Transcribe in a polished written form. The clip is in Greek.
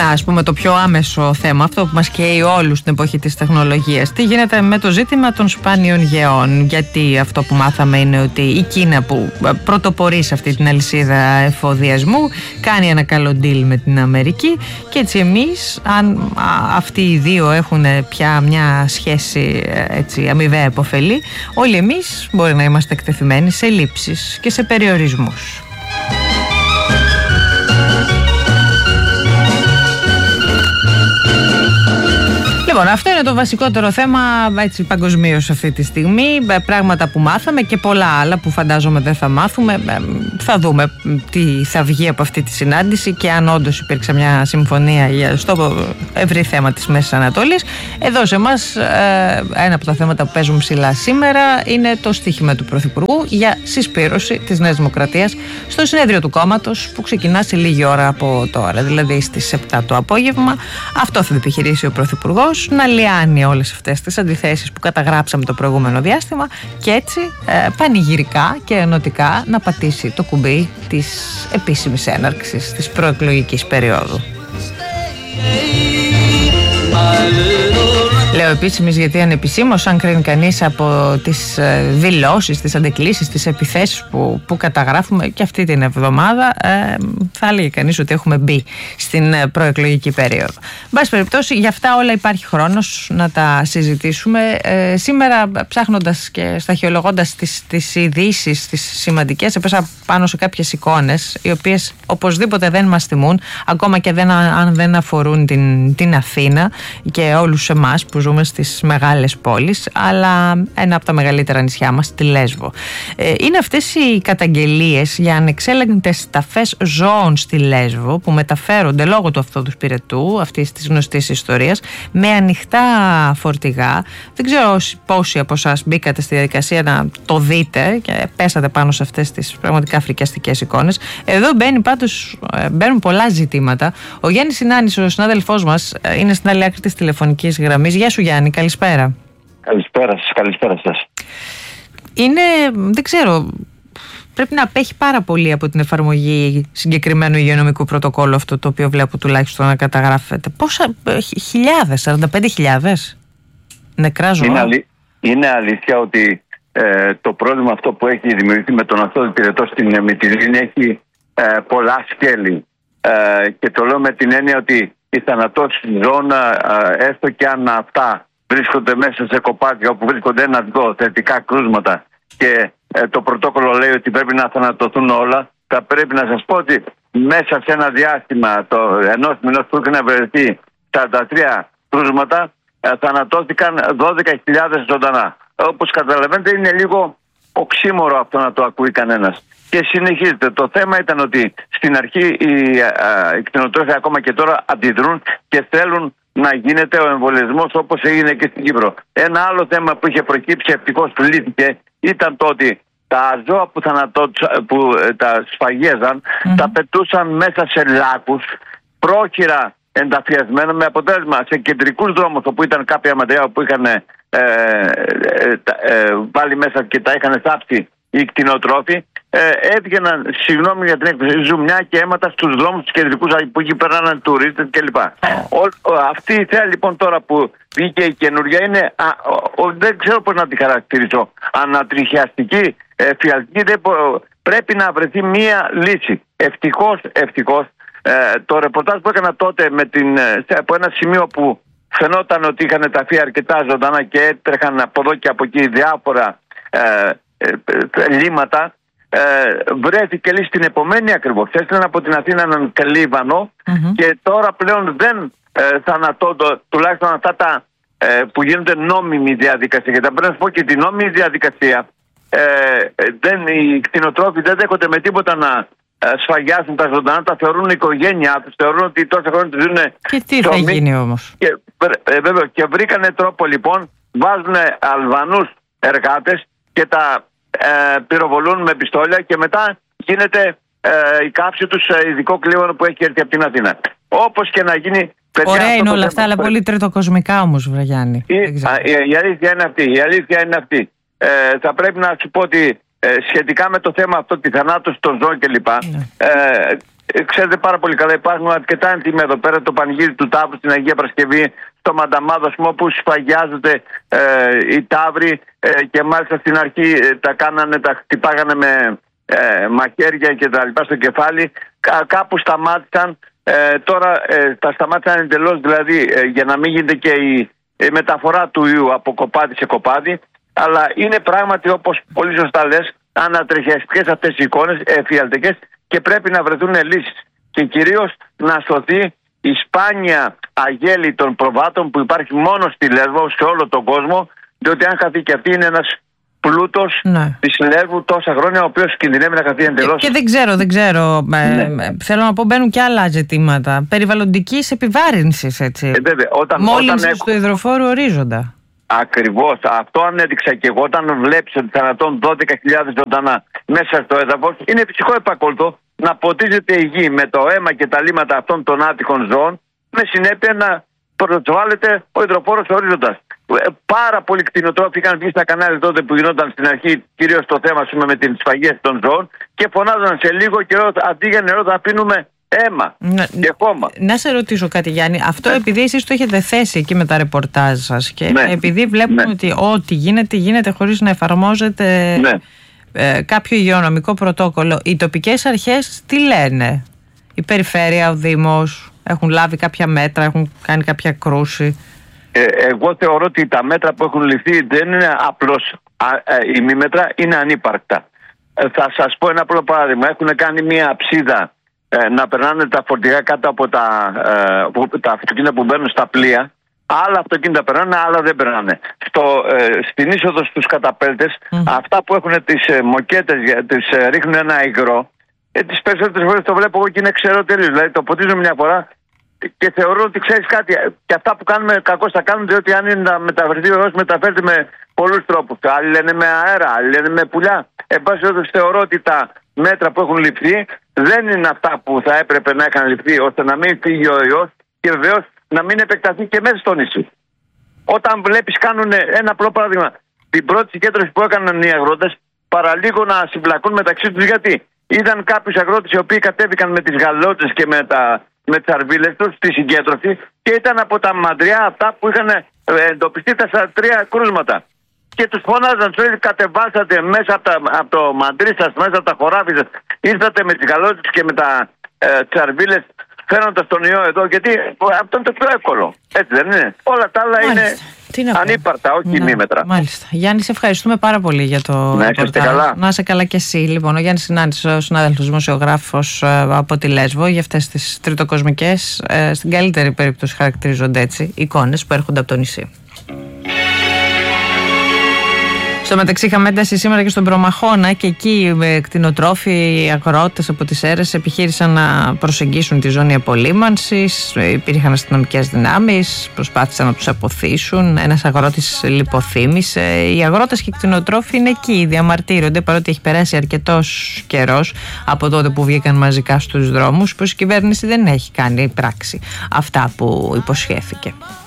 Ένα, ας πούμε, το πιο άμεσο θέμα, αυτό που μας καίει όλους στην εποχή της τεχνολογίας. Τι γίνεται με το ζήτημα των σπάνιων γεών? Γιατί αυτό που μάθαμε είναι ότι η Κίνα, που πρωτοπορεί σε αυτή την αλυσίδα εφοδιασμού, κάνει ένα καλό deal με την Αμερική, και έτσι εμείς, αν αυτοί οι δύο έχουν πια μια σχέση έτσι αμοιβαία επωφελή, όλοι εμείς μπορεί να είμαστε εκτεθειμένοι σε λήψεις και σε περιορισμούς. Λοιπόν, αυτό είναι το βασικότερο θέμα παγκοσμίως αυτή τη στιγμή. Πράγματα που μάθαμε και πολλά άλλα που φαντάζομαι δεν θα μάθουμε. Θα δούμε τι θα βγει από αυτή τη συνάντηση και αν όντως υπήρξε μια συμφωνία στο ευρύ θέμα της Μέσης Ανατολής. Εδώ σε εμάς ένα από τα θέματα που παίζουν ψηλά σήμερα είναι το στοίχημα του Πρωθυπουργού για συσπήρωση της Νέας Δημοκρατίας στο συνέδριο του κόμματος, που ξεκινά σε λίγη ώρα από τώρα, δηλαδή στις 7 το απόγευμα. Αυτό θα επιχειρήσει ο Πρωθυπουργός, να λιάνει όλες αυτές τις αντιθέσεις που καταγράψαμε το προηγούμενο διάστημα και έτσι πανηγυρικά και ενωτικά να πατήσει το κουμπί της επίσημης έναρξης της προεκλογικής περίοδου. Λέω επίσημης γιατί ανεπισήμως, αν κρίνει κανείς από τις δηλώσεις, τις αντεκκλήσεις, τις επιθέσεις που καταγράφουμε και αυτή την εβδομάδα, θα έλεγε κανείς ότι έχουμε μπει στην προεκλογική περίοδο. Εν πάση περιπτώσει, για αυτά όλα υπάρχει χρόνος να τα συζητήσουμε. Σήμερα, ψάχνοντας και σταχυολογώντας τις ειδήσεις, τις σημαντικές, έπεσα πάνω σε κάποιες εικόνες, οι οποίες οπωσδήποτε δεν μας θυμούν, ακόμα και αν δεν αφορούν την Αθήνα και όλους εμάς που ζούμε στις μεγάλες πόλεις, αλλά ένα από τα μεγαλύτερα νησιά μας, τη Λέσβο. Είναι αυτές οι καταγγελίες για ανεξέλεγκτες ταφές ζώων στη Λέσβο, που μεταφέρονται λόγω του αυτόδους πυρετού, αυτής της γνωστής ιστορίας, με ανοιχτά φορτηγά. Δεν ξέρω πόσοι από εσάς μπήκατε στη διαδικασία να το δείτε και πέσατε πάνω σε αυτές τις πραγματικά φρικιαστικές εικόνες. Εδώ μπαίνουν πολλά ζητήματα. Ο Γιάννης Συνάνης, ο συνάδελφός μας, είναι στην άλλη άκρη της τηλεφωνικής γραμμής. Γεια σου, Γιάννη, καλησπέρα. Καλησπέρα σας. Δεν ξέρω, πρέπει να απέχει πάρα πολύ από την εφαρμογή συγκεκριμένου υγειονομικού πρωτοκόλλου αυτό το οποίο βλέπω τουλάχιστον να καταγράφεται. Πόσα χιλιάδες, 45.000 νεκρά ζώα. Είναι αλήθεια ότι το πρόβλημα αυτό που έχει δημιουργηθεί με τον αυτόδη πυρετό στην Μυτιλήνη έχει πολλά σκέλη. Και το λέω με την έννοια ότι η θανατώση ζώων, έστω και αν αυτά βρίσκονται μέσα σε κοπάδια όπου βρίσκονται ένα-δυο θετικά κρούσματα και το πρωτόκολλο λέει ότι πρέπει να θανατωθούν όλα, θα πρέπει να σας πω ότι μέσα σε ένα διάστημα ενός μηνός που είχαν βρεθεί 43 κρούσματα, θανατώθηκαν 12.000 ζωντανά. Όπως καταλαβαίνετε, είναι λίγο οξύμορο αυτό να το ακούει κανένας. Και συνεχίζεται. Το θέμα ήταν ότι στην αρχή οι κτηνοτρόφοι ακόμα και τώρα αντιδρούν και θέλουν να γίνεται ο εμβολιασμός όπως έγινε και στην Κύπρο. Ένα άλλο θέμα που είχε προκύψει, ευτυχώς λύθηκε, ήταν το ότι τα ζώα που τα σφαγίζαν, τα πετούσαν μέσα σε λάκους, πρόχειρα ενταφιασμένα, με αποτέλεσμα σε κεντρικούς δρόμους όπου ήταν κάποια ματριά που είχαν βάλει μέσα και τα είχαν θάψει οι κτηνοτρόφοι, έβγαιναν, συγγνώμη για την έκφραση, ζουμιά και αίματα στους δρόμους τους κεντρικούς που εκεί περνάνε τουρίστες κλπ. Αυτή η θέα λοιπόν τώρα που βγήκε η καινούργια είναι, δεν ξέρω πώς να τη χαρακτηρίσω, ανατριχιαστική, φιαλτική. Πρέπει να βρεθεί μία λύση. Ευτυχώς, το ρεπορτάζ που έκανα τότε από ένα σημείο που φαινόταν ότι είχαν ταφεί αρκετά ζωντανά και έτρεχαν από εδώ και από εκεί διάφορα λίμματα, βρέθηκε λύση την επομένη ακριβώς. Έστειλαν από την Αθήνα έναν καλύβανο και τώρα πλέον δεν θανατώνται, τουλάχιστον αυτά τα που γίνονται νόμιμη διαδικασία. Γιατί πρέπει να σου πω και την νόμιμη διαδικασία, οι κτηνοτρόφοι δεν δέχονται με τίποτα να σφαγιάσουν τα ζωντανά, τα θεωρούν οικογένειά τους, θεωρούν ότι τόσα χρόνια τους ζουν. Και τι θα γίνει όμως? Βέβαια, και βρήκανε τρόπο λοιπόν, βάζουν Αλβανούς εργάτες και τα πυροβολούν με πιστόλια και μετά γίνεται η κάψη τους σε ειδικό κλίμα που έχει έρθει από την Αθήνα. Όπως και να γίνει. Ωραία είναι όλα αυτά, αλλά πολύ τριτοκοσμικά όμως, Γιάννη. Η αλήθεια είναι αυτή. Θα πρέπει να σου πω ότι σχετικά με το θέμα αυτό, τη θανάτωση των ζώων κλπ. ξέρετε πάρα πολύ καλά, υπάρχουν αρκετά ενθύμια εδώ πέρα. Το πανηγύρι του Ταύρου στην Αγία Παρασκευή, στο Μανταμάδο, όπου σφαγιάζονται οι Ταύροι και μάλιστα στην αρχή τα χτυπάγανε με μαχαίρια και τα λοιπά στο κεφάλι. Κάπου σταμάτησαν. Τώρα τα σταμάτησαν εντελώς, δηλαδή για να μην γίνεται και η μεταφορά του ιού από κοπάδι σε κοπάδι. Αλλά είναι πράγματι, όπως πολύ σωστά λες, ανατριχιαστικές αυτές οι εικόνες, εφιαλτικές, και πρέπει να βρεθούν λύσεις. Και κυρίως να σωθεί η σπάνια αγέλη των προβάτων που υπάρχει μόνο στη Λέσβο, σε όλο τον κόσμο, διότι αν χαθεί και αυτή είναι ένας πλούτος της Λέσβου τόσα χρόνια, ο οποίος κινδυνεύει να χαθεί εντελώς. Και δεν ξέρω. Θέλω να πω, μπαίνουν και άλλα ζητήματα περιβαλλοντικής επιβάρυνσης, έτσι. Βέβαια, μόλυνσης του υδροφόρου ορίζοντα. Ακριβώς. Αυτό ανέδειξα και εγώ. Όταν βλέπεις ότι θανατώνουν 12.000 ζωντανά μέσα στο έδαφος, είναι φυσικό επακόλουθο να ποτίζεται η γη με το αίμα και τα λίμματα αυτών των άτυχων ζώων, με συνέπεια να προσβάλλεται ο υδροφόρος ορίζοντας. Πάρα πολλοί κτηνοτρόφοι είχαν βγει στα κανάλια τότε που γινόταν στην αρχή, κυρίως το θέμα με την σφαγή των ζώων, και φωνάζαν σε λίγο καιρό, αντί για νερό θα πίνουμε αίμα και χώμα. Να σε ρωτήσω κάτι, Γιάννη. Αυτό επειδή εσείς το έχετε θέσει εκεί με τα ρεπορτάζ σας και επειδή βλέπουμε ότι ό,τι γίνεται χωρίς να εφαρμόζεται κάποιο υγειονομικό πρωτόκολλο, οι τοπικές αρχές τι λένε? Η περιφέρεια, ο Δήμος έχουν λάβει κάποια μέτρα, έχουν κάνει κάποια κρούση? Εγώ θεωρώ ότι τα μέτρα που έχουν ληφθεί δεν είναι απλώς ημίμετρα, είναι ανύπαρκτα. Θα σας πω ένα απλό παράδειγμα. Έχουν κάνει μια αψίδα να περνάνε τα φορτηγά κάτω από τα αυτοκίνητα που μπαίνουν στα πλοία. Άλλα αυτοκίνητα περνάνε, άλλα δεν περνάνε. Στην είσοδο στους καταπέλτες, αυτά που έχουν τις μοκέτες, τις ρίχνουν ένα υγρό. Τις περισσότερες φορές το βλέπω εγώ και είναι ξερό τελείως. Δηλαδή το ποτίζω μια φορά και θεωρώ ότι ξέρεις κάτι. Και αυτά που κάνουμε κακώς θα κάνουν, διότι αν είναι να μεταφερθεί ο ιός, μεταφέρεται με πολλούς τρόπους. Άλλοι λένε με αέρα, άλλοι λένε με πουλιά. Εν πάση περιπτώσει, θεωρώ ότι τα μέτρα που έχουν ληφθεί δεν είναι αυτά που θα έπρεπε να είχαν ληφθεί, ώστε να μην φύγει ο ιός και βεβαίως να μην επεκταθεί και μέσα στο νησί. Όταν βλέπεις, κάνουν ένα απλό παράδειγμα. Την πρώτη συγκέντρωση που έκαναν οι αγρότες, παραλίγο να συμπλακούν μεταξύ τους, γιατί είδαν κάποιους αγρότες οι οποίοι κατέβηκαν με τις γαλότσες και με τις αρβίλες τους στη συγκέντρωση και ήταν από τα μαντριά αυτά που είχαν εντοπιστεί τα 3 κρούσματα. Και τους φώναζαν, τους λέει, κατεβάσατε μέσα από το μαντρί σας, μέσα από τα χωράφια σας, ήρθατε με τις γαλότσες και με τις αρβίλες, φέρνοντας τον ιό εδώ, γιατί αυτό είναι το πιο εύκολο. Έτσι δεν είναι? Όλα τα άλλα είναι ανύπαρτα, όχι ημίμετρα. Μάλιστα. Γιάννη, σε ευχαριστούμε πάρα πολύ για το ρεπορτάζ. Να είσαι καλά κι εσύ. Λοιπόν, ο Γιάννης Συνάντης, ο συνάδελφος δημοσιογράφος από τη Λέσβο, για αυτές τις τριτοκοσμικές, στην καλύτερη περίπτωση χαρακτηρίζονται έτσι, εικόνες που έρχονται από το νησί. Στο μεταξύ, είχαμε ένταση σήμερα και στον Προμαχώνα και εκεί κτηνοτρόφοι, αγρότες από τις Σέρρες επιχείρησαν να προσεγγίσουν τη ζώνη απολύμανσης. Υπήρχαν αστυνομικές δυνάμεις, προσπάθησαν να τους αποθήσουν. Ένας αγρότης λιποθύμησε. Οι αγρότες και οι κτηνοτρόφοι είναι εκεί, διαμαρτύρονται, παρότι έχει περάσει αρκετός καιρός από τότε που βγήκαν μαζικά στους δρόμους, πως η κυβέρνηση δεν έχει κάνει πράξη αυτά που υποσχέθηκε.